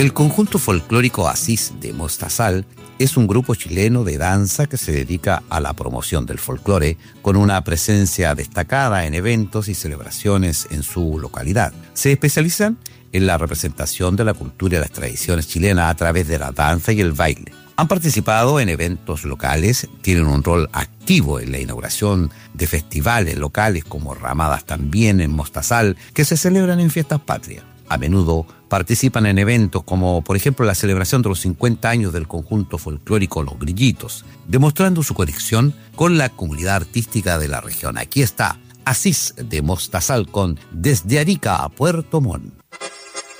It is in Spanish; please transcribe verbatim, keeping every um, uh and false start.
El conjunto folclórico Asís de Mostazal es un grupo chileno de danza que se dedica a la promoción del folclore, con una presencia destacada en eventos y celebraciones en su localidad. Se especializan en la representación de la cultura y las tradiciones chilenas a través de la danza y el baile. Han participado en eventos locales, tienen un rol activo en la inauguración de festivales locales como Ramadas también en Mostazal, que se celebran en fiestas patrias. A menudo participan en eventos como, por ejemplo, la celebración de los cincuenta años del conjunto folclórico Los Grillitos, demostrando su conexión con la comunidad artística de la región. Aquí está Asís de Mostazal con Desde Arica a Puerto Montt.